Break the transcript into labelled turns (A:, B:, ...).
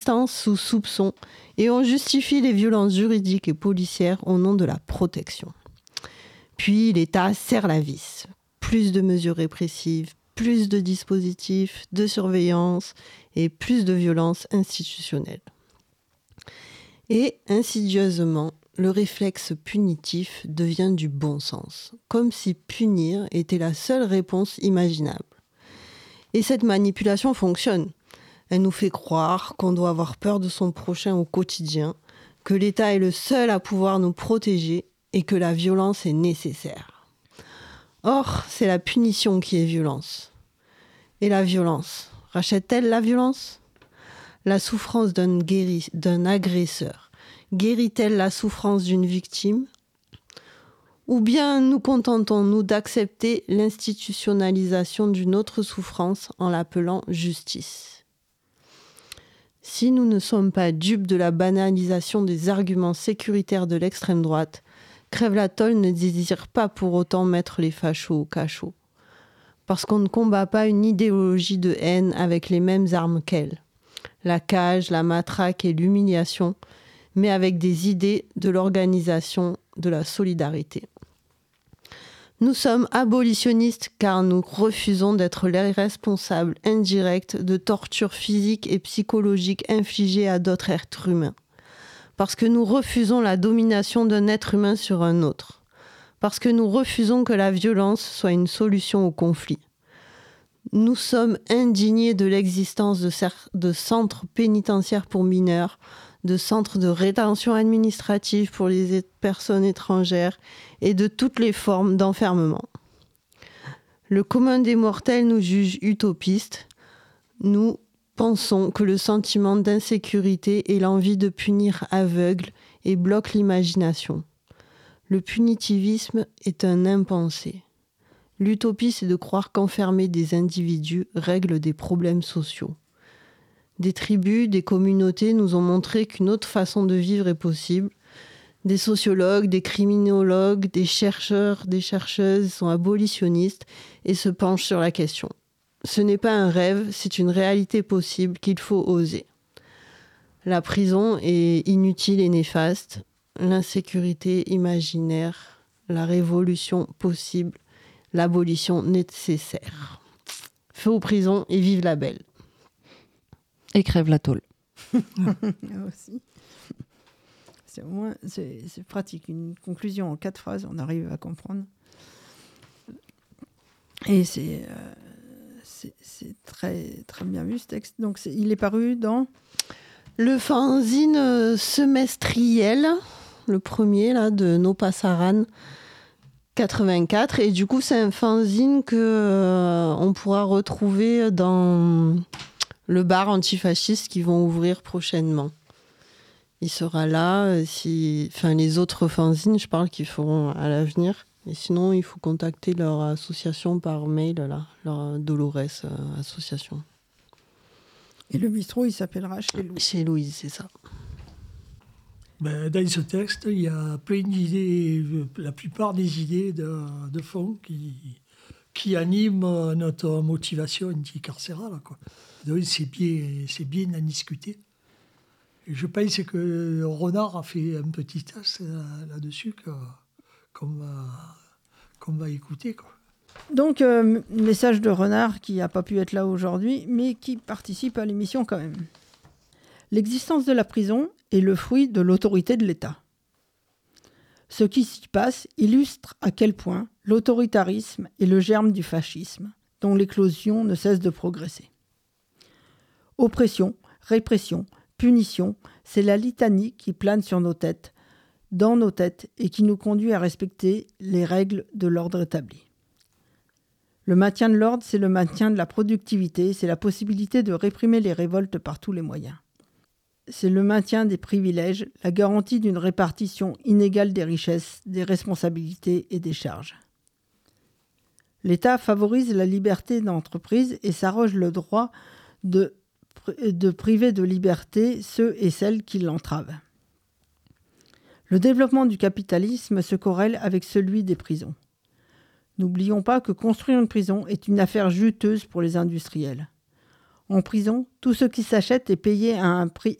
A: résistance sous soupçon et on justifie les violences juridiques et policières au nom de la protection. Puis l'État serre la vis. Plus de mesures répressives, plus de dispositifs de surveillance et plus de violence institutionnelle. Et insidieusement, le réflexe punitif devient du bon sens, comme si punir était la seule réponse imaginable. Et cette manipulation fonctionne. Elle nous fait croire qu'on doit avoir peur de son prochain au quotidien, que l'État est le seul à pouvoir nous protéger et que la violence est nécessaire. Or, c'est la punition qui est violence. Et la violence, rachète-t-elle la violence ? La souffrance d'un agresseur, guérit-elle la souffrance d'une victime ? Ou bien nous contentons-nous d'accepter l'institutionnalisation d'une autre souffrance en l'appelant justice ? Si nous ne sommes pas dupes de la banalisation des arguments sécuritaires de l'extrême droite, Crève-la-Tôle ne désire pas pour autant mettre les fachos au cachot. Parce qu'on ne combat pas une idéologie de haine avec les mêmes armes qu'elle. La cage, la matraque et l'humiliation, mais avec des idées de l'organisation, de la solidarité. Nous sommes abolitionnistes car nous refusons d'être les responsables indirects de tortures physiques et psychologiques infligées à d'autres êtres humains. Parce que nous refusons la domination d'un être humain sur un autre. Parce que nous refusons que la violence soit une solution au conflit. Nous sommes indignés de l'existence de centres pénitentiaires pour mineurs, de centres de rétention administrative pour les personnes étrangères et de toutes les formes d'enfermement. Le commun des mortels nous juge utopistes. Nous pensons que le sentiment d'insécurité et l'envie de punir aveugle et bloque l'imagination. Le punitivisme est un impensé. L'utopie, c'est de croire qu'enfermer des individus règle des problèmes sociaux. Des tribus, des communautés nous ont montré qu'une autre façon de vivre est possible. Des sociologues, des criminologues, des chercheurs, des chercheuses sont abolitionnistes et se penchent sur la question. Ce n'est pas un rêve, c'est une réalité possible qu'il faut oser. La prison est inutile et néfaste, l'insécurité imaginaire, la révolution possible, l'abolition nécessaire. Feu aux prisons et vive la belle.
B: Et Crève-la-Tôle.
C: Aussi. C'est, au moins, c'est pratique. Une conclusion en 4 phrases, on arrive à comprendre. Et c'est très, très bien vu ce texte. Donc, il est paru dans
A: le fanzine semestriel, le premier là, de No Pasaran 84. Et du coup, c'est un fanzine qu'on pourra retrouver dans le bar antifasciste qui vont ouvrir prochainement. Il sera là, les autres fanzines, je parle, qu'ils feront à l'avenir. Et sinon, il faut contacter leur association par mail, là, leur Dolores association.
C: Et le bistrot, il s'appellera Chez Louise.
A: Chez Louise, c'est ça.
D: Dans ce texte, il y a plein d'idées, la plupart des idées de fond qui animent notre motivation anticarcérale, quoi. Donc c'est bien à discuter. Et je pense que Renard a fait un petit test là-dessus qu'on va écouter, quoi.
C: Donc, message de Renard qui n'a pas pu être là aujourd'hui, mais qui participe à l'émission quand même. L'existence de la prison est le fruit de l'autorité de l'État. Ce qui s'y passe illustre à quel point l'autoritarisme est le germe du fascisme, dont l'éclosion ne cesse de progresser. Oppression, répression, punition, c'est la litanie qui plane sur nos têtes, dans nos têtes, et qui nous conduit à respecter les règles de l'ordre établi. Le maintien de l'ordre, c'est le maintien de la productivité, c'est la possibilité de réprimer les révoltes par tous les moyens. C'est le maintien des privilèges, la garantie d'une répartition inégale des richesses, des responsabilités et des charges. L'État favorise la liberté d'entreprise et s'arroge le droit de priver de liberté ceux et celles qui l'entravent. Le développement du capitalisme se corrèle avec celui des prisons. N'oublions pas que construire une prison est une affaire juteuse pour les industriels. En prison, tout ce qui s'achète est payé à un prix